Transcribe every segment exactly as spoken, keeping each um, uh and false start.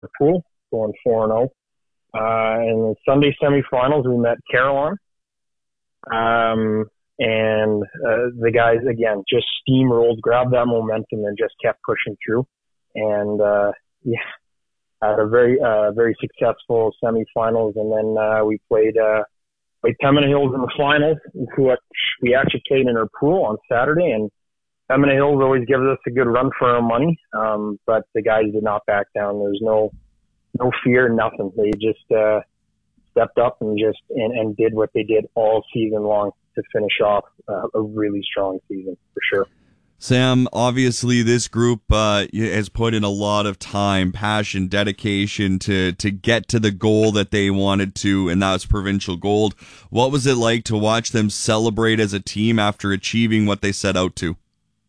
Pool, going four and oh. Uh, in the Sunday semifinals, we met Carolina. Um, and uh, the guys, again, just steamrolled, grabbed that momentum, and just kept pushing through. And, uh, yeah, had a very, uh, very successful semifinals. And then uh, we played uh, played Pembina Hills in the finals, who we actually played in our pool on Saturday. And Pembina Hills always gives us a good run for our money, um, but the guys did not back down. There's no no fear, nothing. They just uh, stepped up and just and, and did what they did all season long to finish off uh, a really strong season, for sure. Sam, obviously this group uh, has put in a lot of time, passion, dedication to to get to the goal that they wanted to, and that was provincial gold. What was it like to watch them celebrate as a team after achieving what they set out to?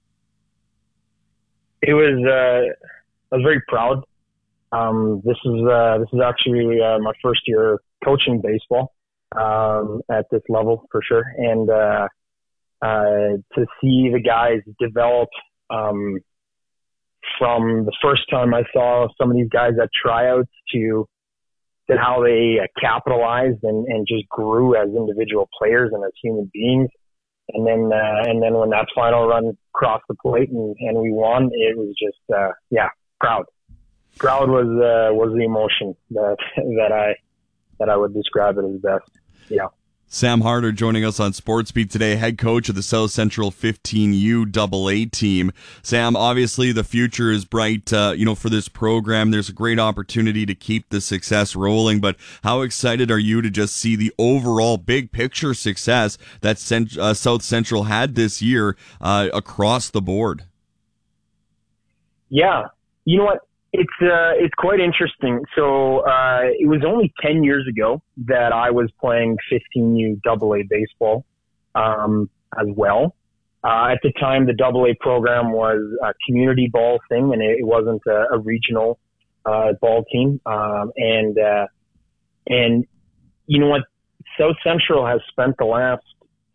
It was, uh, I was very proud. Um, this is, uh, this is actually, uh, my first year coaching baseball, um, at this level for sure. And, uh, uh, to see the guys develop, um, from the first time I saw some of these guys at tryouts to, to how they uh, capitalized and, and just grew as individual players and as human beings. And then, uh, and then when that final run crossed the plate and, and we won, it was just, uh, yeah, proud. Proud was, uh, was the emotion that, that I, that I would describe it as best. Yeah. Sam Harder joining us on Sportsbeat today, head coach of the South Central fifteen U double A team. Sam, obviously the future is bright, uh, you know, for this program. There's a great opportunity to keep the success rolling, but how excited are you to just see the overall big picture success that Cent- uh, South Central had this year uh, across the board? Yeah. You know what? It's uh, it's quite interesting. So uh, it was only ten years ago that I was playing fifteen U double A baseball um, as well. Uh, at the time, the double A program was a community ball thing, and it, it wasn't a, a regional uh, ball team. Um, and uh, and you know what? South Central has spent the last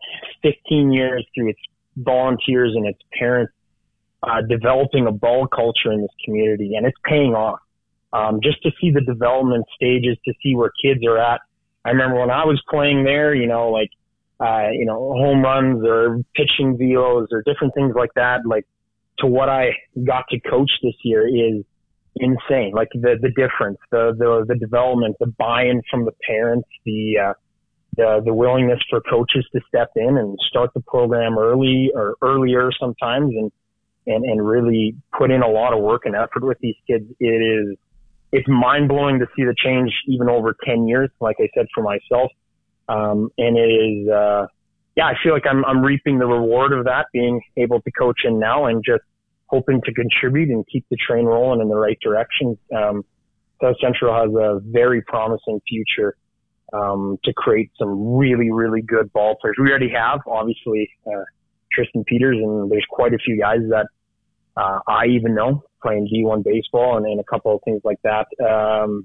fifteen years through its volunteers and its parents Uh, developing a ball culture in this community, and it's paying off. Um, just to see the development stages, to see where kids are at. I remember when I was playing there, you know, like, uh, you know, home runs or pitching velos or different things like that, like to what I got to coach this year is insane. Like the, the difference, the, the, the development, the buy-in from the parents, the, uh, the, the willingness for coaches to step in and start the program early or earlier sometimes. And, And, and really put in a lot of work and effort with these kids. It is, it's mind blowing to see the change even over ten years, like I said, for myself. Um, and it is, uh, yeah, I feel like I'm, I'm reaping the reward of that, being able to coach in now and just hoping to contribute and keep the train rolling in the right direction. Um, South Central has a very promising future, um, to create some really, really good ball players. We already have, obviously, uh, Tristan Peters, and there's quite a few guys that Uh, I even know playing D one baseball and, and a couple of things like that. Um,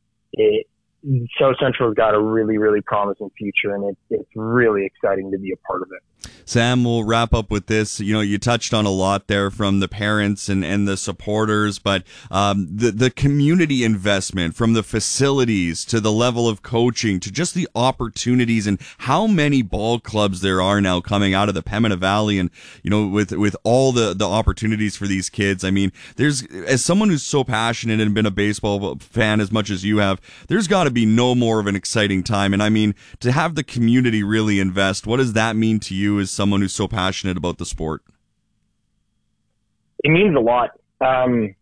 it, South Central's got a really, really promising future, and it, it's really exciting to be a part of it. Sam, we'll wrap up with this. You know, you touched on a lot there from the parents and, and the supporters, but um, the, the community investment, from the facilities to the level of coaching to just the opportunities and how many ball clubs there are now coming out of the Pembina Valley, and, you know, with, with all the, the opportunities for these kids. I mean, there's, as someone who's so passionate and been a baseball fan as much as you have, there's got to be no more of an exciting time. And I mean, to have the community really invest, what does that mean to you as someone who's so passionate about the sport? It means a lot. Um,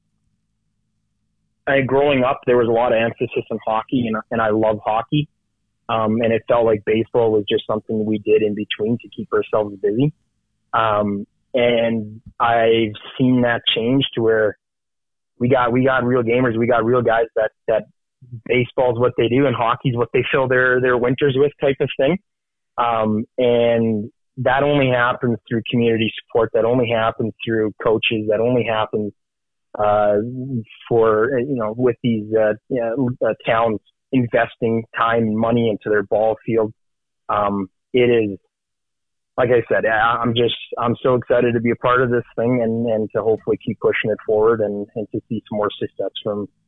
I, growing up, there was a lot of emphasis on hockey, and, and I love hockey. Um, and it felt like baseball was just something we did in between to keep ourselves busy. Um, and I've seen that change to where we got, we got real gamers. We got real guys that, that baseball's what they do and hockey's what they fill their, their winters with, type of thing. Um, and that only happens through community support. That only happens through coaches. That only happens, uh, for, you know, with these, uh, you know, uh, towns investing time and money into their ball field. Um, it is, like I said, I'm just, I'm so excited to be a part of this thing and, and to hopefully keep pushing it forward and, and to see some more success from,